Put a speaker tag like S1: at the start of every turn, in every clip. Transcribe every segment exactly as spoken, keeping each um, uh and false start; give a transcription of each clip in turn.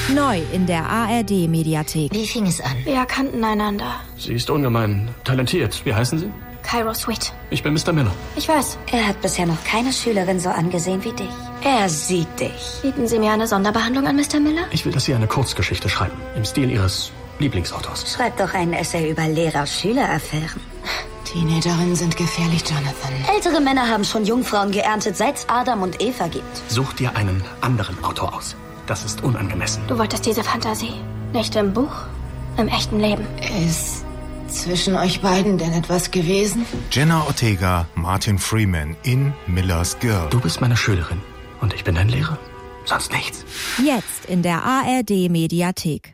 S1: Neu in der A R D-Mediathek.
S2: Wie fing es an?
S3: Wir kannten einander.
S4: Sie ist ungemein talentiert. Wie heißen Sie?
S3: Cairo Sweet.
S4: Ich bin Mister Miller.
S3: Ich weiß.
S2: Er hat bisher noch keine Schülerin so angesehen wie dich. Er sieht dich.
S3: Bieten Sie mir eine Sonderbehandlung an, Mister Miller?
S4: Ich will, dass Sie eine Kurzgeschichte schreiben. Im Stil Ihres Lieblingsautors.
S2: Schreib doch einen Essay über Lehrer-Schüler-Affären.
S5: Teenagerinnen sind gefährlich, Jonathan.
S2: Ältere Männer haben schon Jungfrauen geerntet, seit es Adam und Eva gibt.
S4: Such dir einen anderen Autor aus. Das ist unangemessen.
S3: Du wolltest diese Fantasie. Nicht im Buch, im echten Leben.
S5: Ist zwischen euch beiden denn etwas gewesen?
S6: Jenna Ortega, Martin Freeman in Miller's Girl.
S4: Du bist meine Schülerin und ich bin dein Lehrer. Sonst nichts.
S1: Jetzt in der A R D-Mediathek.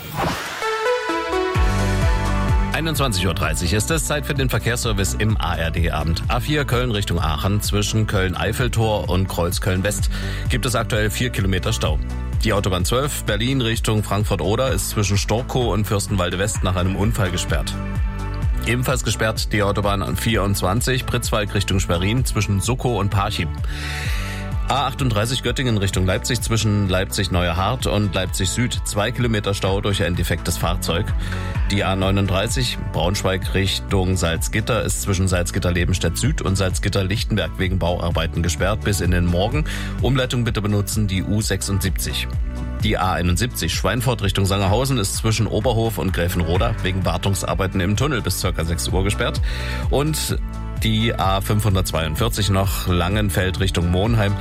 S7: einundzwanzig Uhr dreißig ist es, Zeit für den Verkehrsservice im A R D-Abend. A vier Köln Richtung Aachen zwischen Köln-Eiffeltor und Kreuzköln-West gibt es aktuell vier Kilometer Stau. Die Autobahn zwölf Berlin Richtung Frankfurt-Oder ist zwischen Storkow und Fürstenwalde-West nach einem Unfall gesperrt. Ebenfalls gesperrt die Autobahn vierundzwanzig Pritzwalk Richtung Schwerin zwischen Suckow und Parchim. A achtunddreißig Göttingen Richtung Leipzig zwischen Leipzig-Neuerhardt und Leipzig-Süd. Zwei Kilometer Stau durch ein defektes Fahrzeug. Die A neununddreißig Braunschweig Richtung Salzgitter ist zwischen Salzgitter-Lebenstedt-Süd und Salzgitter-Lichtenberg wegen Bauarbeiten gesperrt bis in den Morgen. Umleitung bitte benutzen die U sechsundsiebzig. Die A einundsiebzig Schweinfurt Richtung Sangerhausen ist zwischen Oberhof und Gräfenroda wegen Wartungsarbeiten im Tunnel bis ca. sechs Uhr gesperrt. Und die A fünfhundertzweiundvierzig noch Langenfeld Richtung Monheim